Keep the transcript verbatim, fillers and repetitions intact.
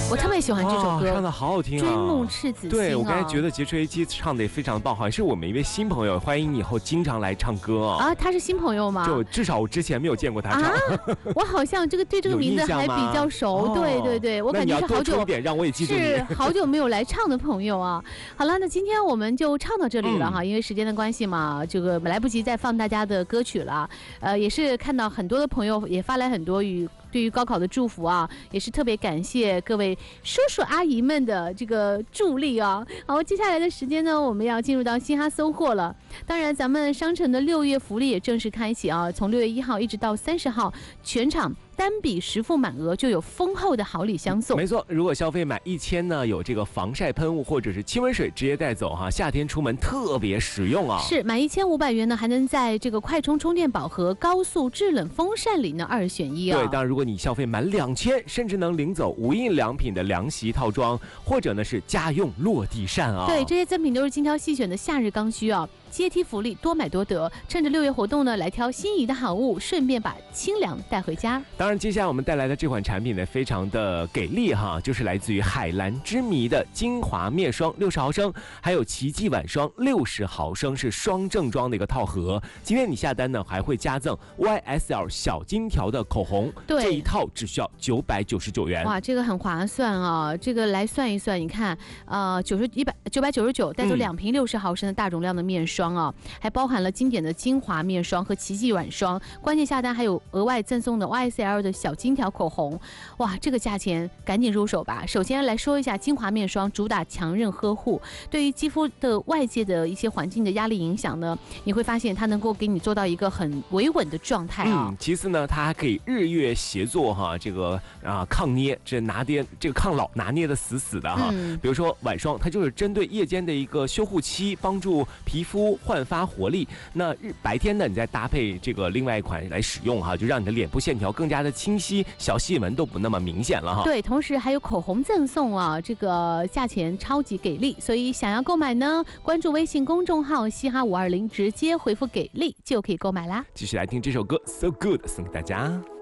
我特别喜欢这首歌， 哦、唱的好好听啊！ 追梦赤子心、啊。 对，我刚才觉得节吹机唱的也非常棒，好像是我们一位新朋友，欢迎你以后经常来唱歌啊！ 啊，他是新朋友吗？ 就至少我之前没有见过他唱。啊、 我好像这个对这个名字还比较熟，对对对，我感觉是好久一点让我也记住你是好久没有来唱的朋友啊。好了，那今天我们就唱到这里了哈，嗯、因为时间的关系嘛，这个来不及再放大家的歌曲了。呃，也是看到很多的朋友也发来很多与。对于高考的祝福啊，也是特别感谢各位叔叔阿姨们的这个助力啊。好，接下来的时间呢，我们要进入到嘻哈搜货了。当然，咱们商城的六月福利也正式开启啊，从六月一号一直到三十号，全场单笔实付满额就有丰厚的好礼相送。 没错，如果消费满一千呢，有这个防晒喷雾或者是亲温水直接带走哈，夏天出门特别实用啊。 是满一千五百元呢，还能在这个快充充电宝和高速制冷风扇里呢二选一啊。 对，当然如果你消费满两千，甚至能领走无印良品的凉席套装，或者呢是家用落地扇啊。 对，这些赠品都是精挑细选的夏日刚需啊。阶梯福利，多买多得，趁着六月活动呢，来挑心仪的好物，顺便把清凉带回家。 当然，接下来我们带来的这款产品呢，非常的给力哈，就是来自于海蓝之谜的精华面霜六十毫升，还有奇迹晚霜六十毫升，是双正装的一个套盒。今天你下单呢，还会加赠 Y S L 小金条的口红， 对， 这一套只需要九百九十九元。 哇，这个很划算啊！这个来算一算，你看，呃，九十一百九百九十九，带走两瓶六十毫升的大容量的面霜。啊，还包含了经典的精华面霜和奇迹晚霜，关键下单还有额外赠送的 Y S L 的小金条口红。哇，这个价钱赶紧入手吧！首先来说一下精华面霜，主打强韧呵护，对于肌肤的外界的一些环境的压力影响呢，你会发现它能够给你做到一个很维稳的状态啊。 嗯，其次呢，它还可以日月协作哈，这个啊抗捏，这拿捏这个抗老拿捏的死死的哈。嗯、比如说晚霜，它就是针对夜间的一个修护期，帮助皮肤焕发活力。那日白天呢，你再搭配这个另外一款来使用哈，就让你的脸部线条更加的清晰，小细纹都不那么明显了哈。 对，同时还有口红赠送啊，这个价钱超级给力，所以想要购买呢，关注微信公众号嘻哈五二零，直接回复给力就可以购买啦。 继续来听这首歌 So Good 送给大家。